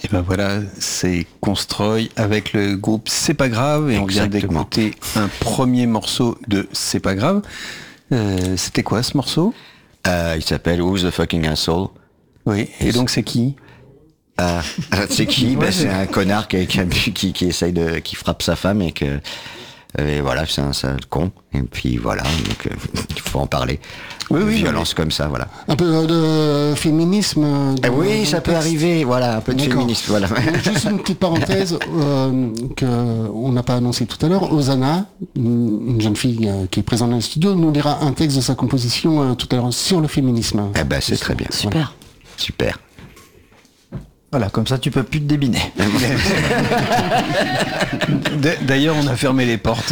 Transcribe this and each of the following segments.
Et ben voilà, c'est Constroy avec le groupe C'est pas grave et on vient d'écouter un premier morceau de C'est pas grave. C'était quoi ce morceau ? Il s'appelle Who's the Fucking Asshole. Oui, et donc c'est qui ? C'est qui ? C'est un connard qui essaye qui frappe sa femme et que... Et voilà, c'est un sale con. Et puis voilà, donc il faut en parler. Oui, violence comme ça, voilà. Un peu de féminisme. Oui, ça peut arriver, voilà, un peu de féminisme, voilà. Juste une petite parenthèse qu'on n'a pas annoncé tout à l'heure. Osana, une jeune fille qui est présente dans le studio, nous lira un texte de sa composition tout à l'heure sur le féminisme. Eh ben, c'est très bien. Super. Voilà. Super. Voilà, comme ça tu peux plus te débiner. D'ailleurs, on a fermé les portes.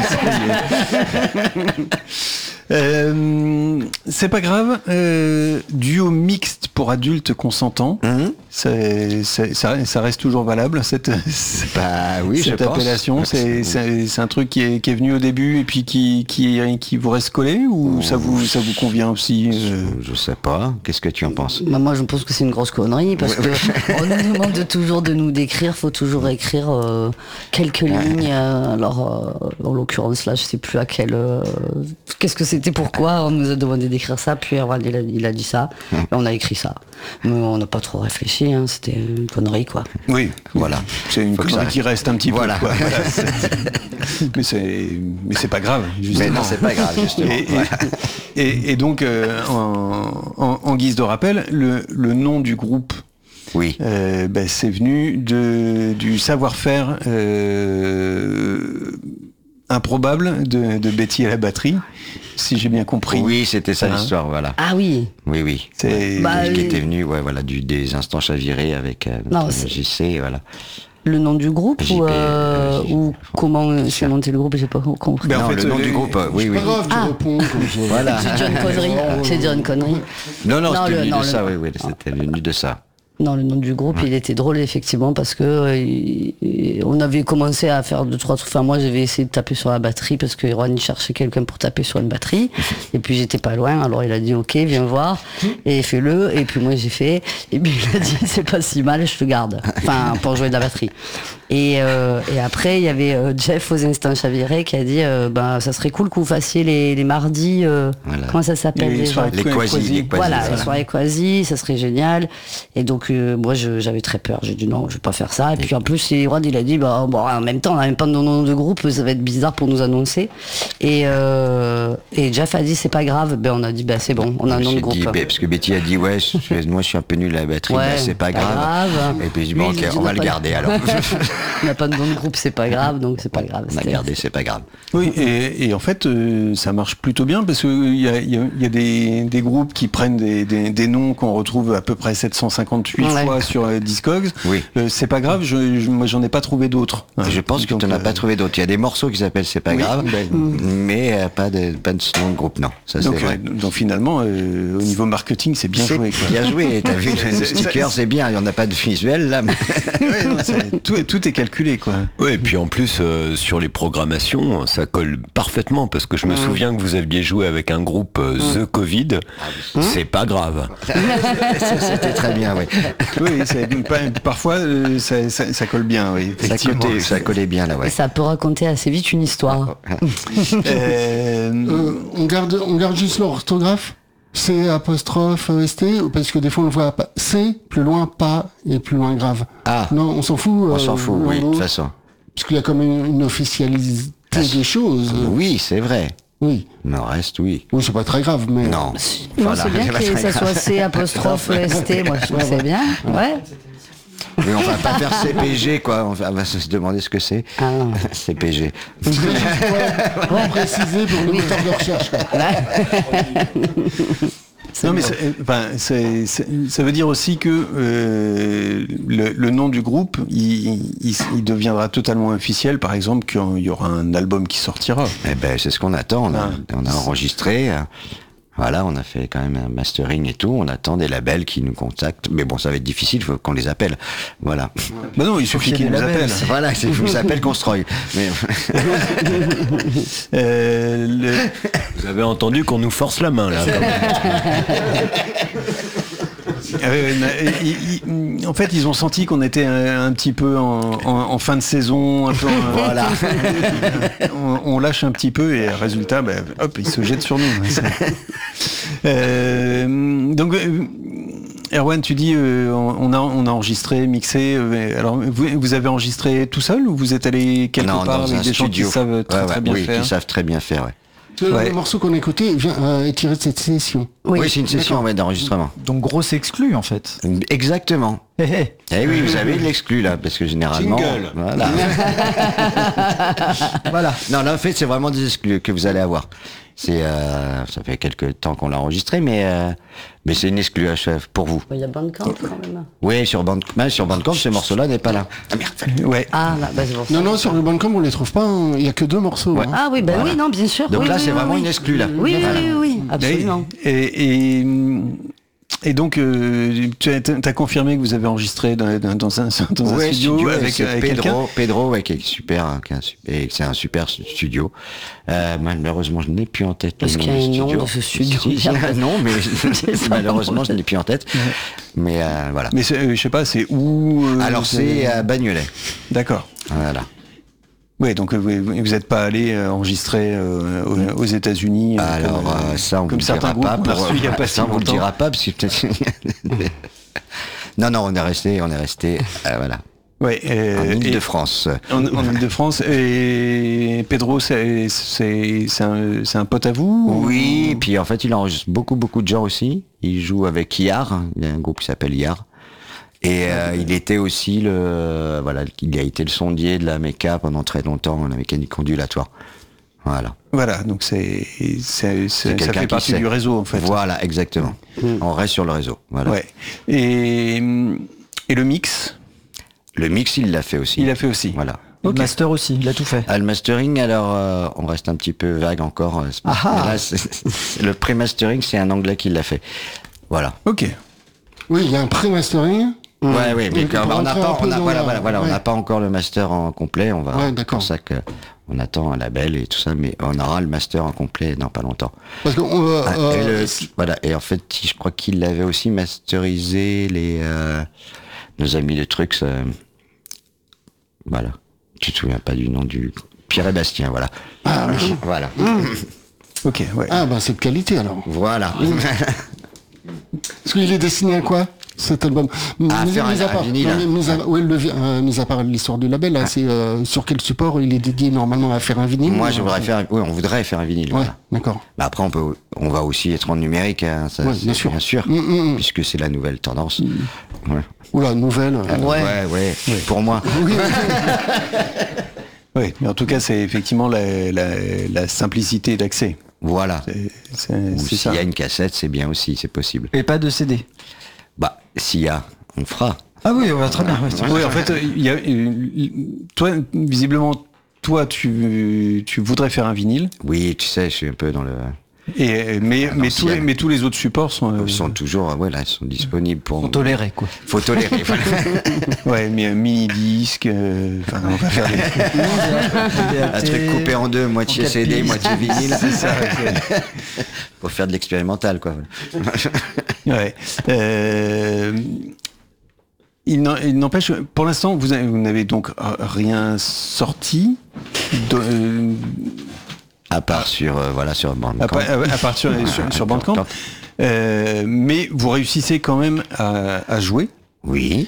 C'est pas grave. Duo mixte pour adultes consentants. Ça reste toujours valable cette appellation. C'est un truc qui est venu au début et puis qui vous reste collé ou ça vous convient aussi. Je sais pas. Qu'est-ce que tu en penses ? Moi, je pense que c'est une grosse connerie parce que on nous demande toujours de nous décrire. Faut toujours écrire quelques lignes. Alors, en l'occurrence là, je sais plus à quel. Qu'est-ce que c'était, pourquoi on nous a demandé d'écrire ça, puis Erwan il a dit ça, et on a écrit ça. Mais on n'a pas trop réfléchi, hein, c'était une connerie quoi. Oui, voilà. C'est une connerie qui reste un petit peu. Voilà. Mais c'est pas grave, justement. Mais non, c'est pas grave, justement. Et donc, en guise de rappel, le nom du groupe. Oui. C'est venu du savoir-faire improbable de Betty à la batterie, si j'ai bien compris. Oui, c'était ça l'histoire, voilà. Ah oui. Oui. C'est qui était venu, des instants chavirés avec JC, voilà. Le nom du groupe ou comment s'est monté le groupe, j'ai pas compris. Non, le nom du groupe, oui. Pas grave, tu réponds comme ça. Voilà. C'est dire une connerie. Non, c'était venu de ça, oui, c'était venu de ça. Non, le nom du groupe, il était drôle effectivement parce que on avait commencé à faire 2-3 trucs. Enfin, moi, j'avais essayé de taper sur la batterie parce que Erwan cherchait quelqu'un pour taper sur une batterie. Et puis j'étais pas loin, alors il a dit OK, viens voir et fais-le. Et puis moi j'ai fait. Et puis il a dit c'est pas si mal, je te garde. Enfin, pour jouer de la batterie. Et après il y avait Jeff aux instants chavirés qui a dit ça serait cool que vous fassiez les mardis. Comment ça s'appelle les quasi. Voilà, les soirées quasi, ça serait génial. Et donc moi j'avais très peur, j'ai dit non, je vais pas faire ça. Et puis en plus Erwan il a dit en même temps on n'a même pas de nom de groupe, ça va être bizarre pour nous annoncer. Et Jeff a dit c'est pas grave, on a dit c'est bon, on a un nom de groupe. Parce que Betty a dit moi je suis un peu nul à la batterie, c'est pas grave. Et puis je dis ok, on va le garder alors. On n'a pas de nom de groupe, c'est pas grave, donc c'est pas grave. On a gardé, c'est pas grave. Oui, et en fait ça marche plutôt bien parce qu'il y a des groupes qui prennent des noms qu'on retrouve à peu près 758 fois sur Discogs. Oui. C'est pas grave, moi j'en ai pas trouvé d'autres. Je pense que tu n'en as pas trouvé d'autres. Il y a des morceaux qui s'appellent C'est pas grave, mais pas de nom de groupe, non. Ça, c'est vrai. Donc finalement, au niveau marketing, c'est bien joué. Quoi. Bien joué, t'as vu, le sticker, c'est bien, il n'y en a pas de visuel là. Mais... tout est calculé, quoi. Oui, et puis en plus, sur les programmations, ça colle parfaitement, parce que je me souviens que vous aviez joué avec un groupe The Covid, c'est pas grave. C'était très bien, oui. Oui, parfois ça colle bien, oui. Ça collait bien là, ouais. Et ça peut raconter assez vite une histoire. On garde juste l'orthographe. C apostrophe ST, parce que des fois on le voit pas. C plus loin pas et plus loin grave. Non, on s'en fout. On s'en fout, oui, de toute façon. Parce qu'il y a comme une officialité des choses. Oui, c'est vrai. Oui. Mais au reste, oui. Oui, c'est pas très grave, mais... Non. Voilà. C'est bien que ça soit C apostrophe ST, moi je trouve que c'est bien. Ouais. Mais on va pas faire CPG, quoi. On va se demander ce que c'est. CPG. On va préciser pour le moteur de recherche. Non, mais ça veut dire aussi que le nom du groupe, il deviendra totalement officiel, par exemple, qu'il y aura un album qui sortira. Eh ben, c'est ce qu'on attend. On a enregistré. Voilà, on a fait quand même un mastering et tout. On attend des labels qui nous contactent. Mais bon, ça va être difficile, il faut qu'on les appelle. Voilà. Bah non, il suffit qu'ils nous appellent. Voilà, il faut qu'ils s'appellent Constroy. Mais... Vous avez entendu qu'on nous force la main, là. En fait, ils ont senti qu'on était un petit peu en fin de saison, un peu, Voilà. on lâche un petit peu et résultat, hop, ils se jettent sur nous. Donc, Erwan, tu dis, on a enregistré, mixé. Alors, vous avez enregistré tout seul ou vous êtes allé quelque part dans avec un des gens qui studio. savent très bien faire? Qui savent très bien faire, ouais. Le morceau qu'on a écouté est tiré de cette session. Oui, c'est une session d'enregistrement. Donc grosse exclue en fait. Exactement. Hé, Eh oui, vous avez de l'exclu là, parce que généralement... Jingle. Voilà. Voilà. Non, là, en fait, c'est vraiment des exclus que vous allez avoir. C'est, ça fait quelques temps qu'on l'a enregistré, mais c'est une exclue à chef pour vous. Il y a Bandcamp quand même. Oui, sur Bandcamp, ce morceau-là n'est pas là. Ah merde. Ouais. Ah, là, c'est pour ça. Non, sur le Bandcamp, on les trouve pas. Il y a que 2 morceaux. Ouais. hein. Ah oui, Voilà. oui, non, bien sûr. Donc oui, là, oui, c'est oui, vraiment oui. une exclue là. Oui, oui, absolument. Et donc, tu as confirmé que vous avez enregistré dans un Ouais, studio avec quelqu'un. Pedro, ouais, qui est super, c'est un super studio. Malheureusement, je n'ai plus en tête Parce le qu'il y a un nom studio. de ce studio. Si, non, mais malheureusement, je ne l'ai plus en tête. Mais voilà. Mais je sais pas, c'est où Alors, c'est à Bagnolet. D'accord. Voilà. Oui, donc vous n'êtes pas allé enregistrer aux États-Unis. Alors ça, on vous comme le certains dira groupes pas. qu'on a reçus il y a pas si Ça, on vous le longtemps. dira pas parce que peut-être. Non, on est resté, voilà, Ouais. en Île-de-France. En Ile-de-France. Et Pedro, c'est un pote à vous? Oui, et puis en fait, il enregistre beaucoup de gens aussi. Il joue avec Yar, il y a un groupe qui s'appelle Yar. Et il était aussi il a été le sondier de la méca pendant très longtemps, la mécanique ondulatoire. Voilà. Voilà, donc ça quelqu'un fait qui partie sait. du réseau en fait. Voilà, exactement. On reste sur le réseau. Voilà. Ouais. Et le mix, Le mix, il l'a fait aussi. il l'a fait aussi. Voilà. Le master aussi, il a tout fait. Le mastering, alors, on reste un petit peu vague encore. Ah ah. Là, le pré-mastering, c'est un Anglais qui l'a fait. Voilà. Ok. Oui, il y a un pré-mastering. Ouais, mais Donc, on pour n'a rentrer pas, un peu dans on ouais. n'a pas encore le master en complet. On va, Ouais, c'est d'accord. pour ça que on attend un label et tout ça, mais on aura le master en complet dans pas longtemps. Parce que Voilà. Et en fait, je crois qu'il avait aussi masterisé nos amis de Trucs. Voilà. Tu te souviens pas du nom du Pierre et Bastien, voilà. Voilà. Ok, ouais. c'est de qualité alors. Voilà. Parce qu'il est destiné à quoi cet album? Faire un vinyle. Mis à part l'histoire du label, là, c'est sur quel support il est dédié normalement à faire un vinyle? Moi, on voudrait faire un vinyle. Ouais, Voilà. d'accord. Mais après, on va aussi être en numérique, hein, ça, Ouais, c'est bien sûr. puisque c'est la nouvelle tendance. Ouais. Oula, nouvelle. Ouais. Pour moi. Oui, Oui, mais en tout cas, c'est effectivement la simplicité d'accès. Voilà. C'est Ou s'il ça. y a une cassette, c'est bien aussi, c'est possible. Et pas de CD. Bah, s'il y a, on fera. Ah oui, on va très bien. Ouais. Oui, en fait, toi, visiblement, tu voudrais faire un vinyle, Oui, tu sais, je suis un peu dans le... mais l'ancienne. tous les autres supports sont. Ils sont toujours, ils sont disponibles pour... On tolérait quoi. Faut tolérer, voilà. Ouais, mais un mini-disque, on va faire Un truc coupé en deux, moitié quatre CD, pistes. moitié vinyle. C'est ça. Pour faire de l'expérimental, quoi. Ouais. Il n'empêche, pour l'instant, vous n'avez donc rien sorti. À part sur Bandcamp. À part sur Bandcamp. Mais vous réussissez quand même à jouer. Oui.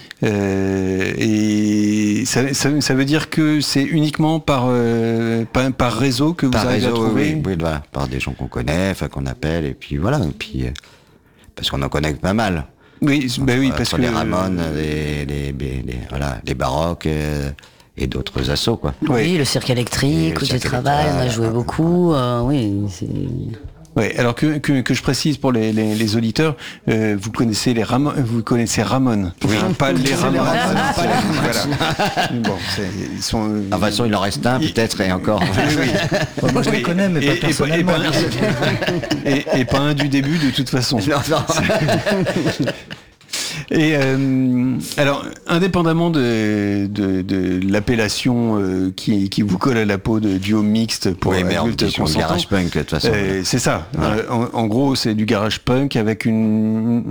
Et ça veut dire que c'est uniquement par réseau que vous Par arrivez réseau, à trouver. oui, voilà, par des gens qu'on connaît, qu'on appelle, et puis voilà, et puis parce qu'on en connaît pas mal. Oui, parce que les Ramones, les Baroques et d'autres assos, quoi. Ouais. Oui, le cirque électrique, Et le où j'ai cirque travaillé, on a électrique, joué beaucoup. Oui, c'est... Ouais, alors que je précise pour les auditeurs, vous connaissez Ramon. Oui. Pas les Ramones. Pas les Voilà. Bon, ils sont. De toute façon, il en reste un, peut-être, et encore. Moi je les connais, mais pas personnellement. Et pas un du début de toute façon. Non. Et alors, indépendamment de l'appellation qui vous colle à la peau de duo mixte pour Oui, mais on adultes dit sur le consentants, garage punk, de toute façon. c'est ça. Voilà. En gros, c'est du garage punk avec une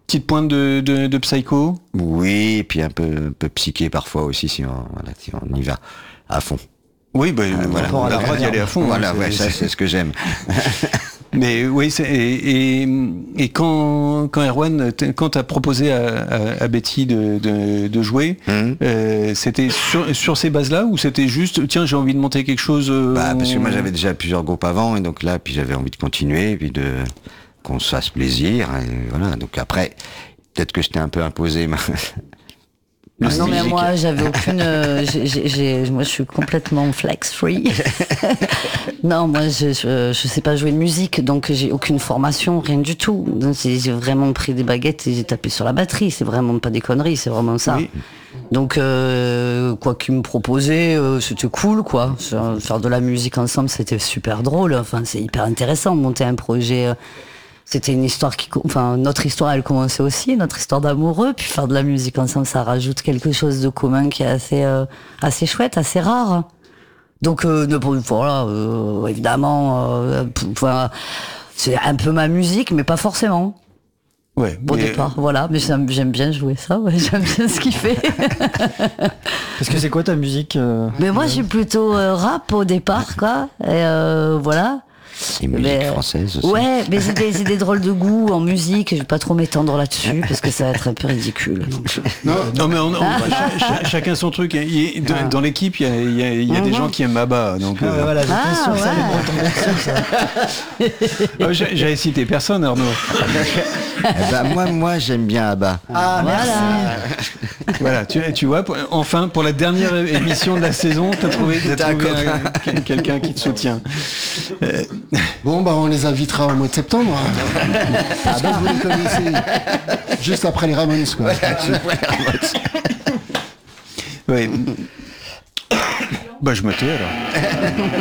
petite pointe de psycho. Oui, et puis un peu psyché parfois aussi si on y va à fond. Oui, voilà, on a le droit d'y aller à fond. Voilà, ça c'est ce que j'aime. Mais oui, et quand Erwan, quand t'as proposé à Betty de jouer, c'était sur ces bases-là ou c'était juste tiens j'ai envie de monter quelque chose. Parce que moi j'avais déjà plusieurs groupes avant et donc là puis j'avais envie de continuer et puis qu'on se fasse plaisir et voilà donc après peut-être que je t'ai un peu imposé non mais moi j'avais aucune moi je suis complètement flex free. Non moi je sais pas jouer de musique donc j'ai aucune formation, rien du tout. Donc j'ai vraiment pris des baguettes et j'ai tapé sur la batterie, c'est vraiment pas des conneries, c'est vraiment ça. Oui. Donc quoi qu'il me proposait c'était cool quoi. Faire de la musique ensemble c'était super drôle, enfin c'est hyper intéressant monter un projet. C'était une histoire notre histoire elle commençait aussi, notre histoire d'amoureux, puis faire de la musique ensemble ça rajoute quelque chose de commun qui est assez chouette, assez rare. Donc voilà, évidemment, c'est un peu ma musique, mais pas forcément. Ouais. Au départ, voilà, mais j'aime bien jouer ça, ouais, j'aime bien ce qu'il fait. Parce que c'est quoi ta musique Mais moi, je suis plutôt rap au départ, quoi. Et voilà. Et musique française aussi. Ouais, mais j'ai des drôles de goût en musique. Je vais pas trop m'étendre là-dessus parce que ça va être un peu ridicule. Non, mais chacun son truc. Dans l'équipe, il y a des gens qui aiment ABBA. Donc voilà, j'étais sûr que ça allait retomber dessus, ça. J'avais cité personne, Arnaud. Moi, j'aime bien ABBA. Ah, merci. Voilà, tu vois, enfin, pour la dernière émission de la saison, t'as trouvé quelqu'un qui te soutient. Bon, on les invitera au mois de septembre. Parce que vous les connaissez. Juste après les Ramones, quoi. Oui. Je me tais alors.